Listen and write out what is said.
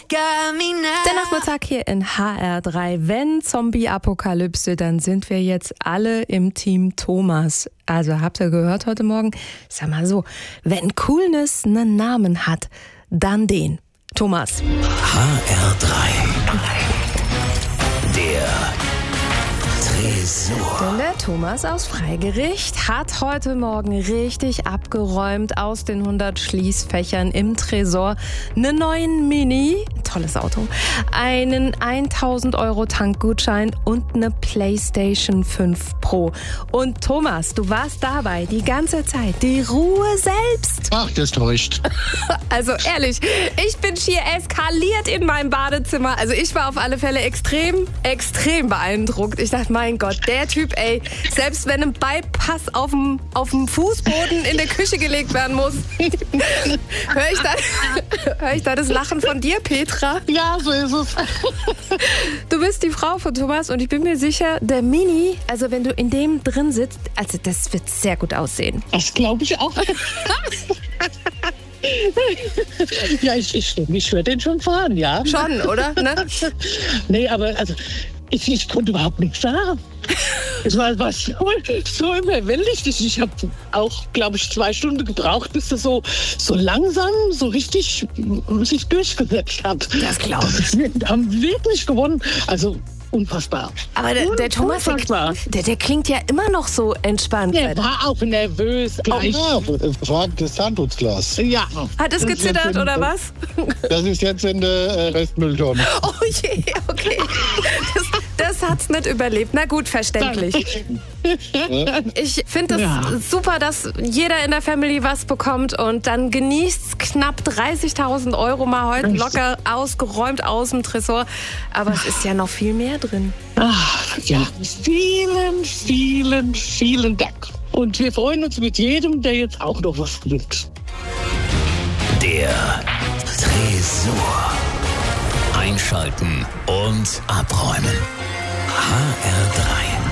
Der Nachmittag hier in HR3. Wenn Zombie-Apokalypse, dann sind wir jetzt alle im Team Thomas. Also habt ihr gehört heute Morgen? Sag mal so, wenn Coolness einen Namen hat, dann den. Thomas. HR3. Der Tresor. Denn der Thomas aus Freigericht hat heute Morgen richtig abgeräumt aus den 100 Schließfächern im Tresor. Einen neuen Mini, tolles Auto, einen 1.000 € Tankgutschein und eine PlayStation 5 Pro. Und Thomas, du warst dabei die ganze Zeit, die Ruhe selbst. Ach, das täuscht. Also ehrlich, ich bin schier eskaliert in meinem Badezimmer. Also ich war auf alle Fälle extrem beeindruckt. Ich dachte, mein Gott, der Typ, ey, selbst wenn ein Bypass auf dem Fußboden in der Küche gelegt werden muss, höre ich da das Lachen von dir, Petra? Ja, so ist es. Du bist die Frau von Thomas und ich bin mir sicher, der Mini, also wenn du in dem drin sitzt, also das wird sehr gut aussehen. Das glaube ich auch. Ja, ich würde den schon fahren, ja. Schon, oder? Ne? Nee, aber also, ich konnte überhaupt nichts sagen. Es war so überwältigend. Ich habe auch, glaube ich, 2 Stunden gebraucht, bis das so langsam, so richtig sich durchgesetzt hat. Das glaube ich. Wir haben wirklich gewonnen. Also unfassbar. Aber der Thomas, der klingt ja immer noch so entspannt. Der war auch nervös. Es war das Zahnputzglas. Ja. Hat es gezittert oder was? Das ist jetzt in der Restmülltonne. Oh je, okay. Das hat's nicht überlebt. Na gut, verständlich. Ich finde es super, dass jeder in der Family was bekommt und dann genießt knapp 30.000 € mal heute locker ausgeräumt aus dem Tresor. Aber es ist ja noch viel mehr drin. Ach, ja, vielen Dank. Und wir freuen uns mit jedem, der jetzt auch noch was gewinnt. Der Tresor. Einschalten und abräumen. HR3.